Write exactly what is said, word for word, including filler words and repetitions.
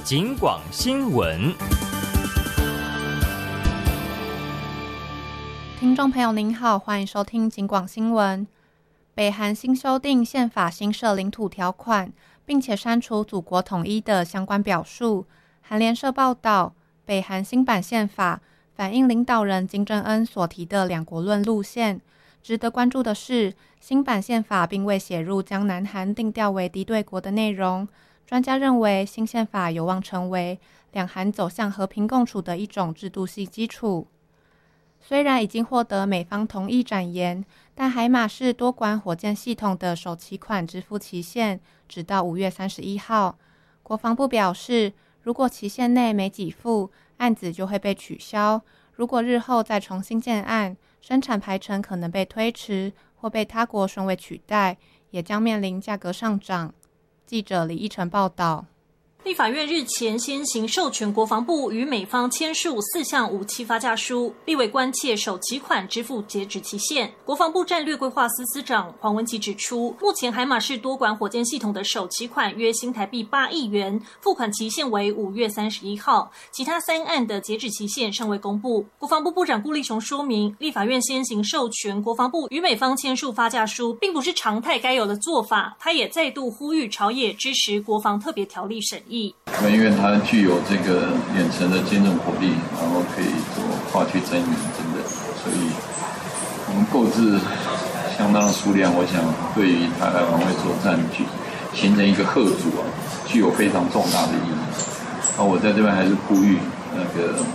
警广新闻。 听众朋友您好，欢迎收听警广新闻。北韩新修订宪法新设领土条款，并且删除祖国统一的相关表述。韩联社报道，北韩新版宪法反映领导人金正恩所提的两国论路线。值得关注的是，新版宪法并未写入将南韩定调为敌对国的内容。专家认为，新宪法有望成为两韩走向和平共处的一种制度性基础。虽然已经获得美方同意展延，但海马式多管火箭系统的首期款支付期限直到五月三十一号。国防部表示，如果期限内没给付，案子就会被取消。如果日后再重新建案，生产排程可能被推迟或被他国顺位取代，也将面临价格上涨。记者李依晨报道。 立法院日前先行授权国防部与美方签署四项武器发价书，立委关切首期款支付截止期限。国防部战略规划司司长黄文琦指出，目前海马式多管火箭系统的首期款约新台币八亿元，付款期限为五月三十一号，其他三案的截止期限尚未公布。国防部部长顾立雄说明，立法院先行授权国防部与美方签署发价书，并不是常态该有的做法。他也再度呼吁朝野支持国防特别条例审议。 因为它具有这个远程的坚韧火力，然后可以做化学增援等等，所以我们购置相当的数量，我想对于台海防卫作战具形成一个嚇阻啊，具有非常重大的意义。那我在这边还是呼吁那个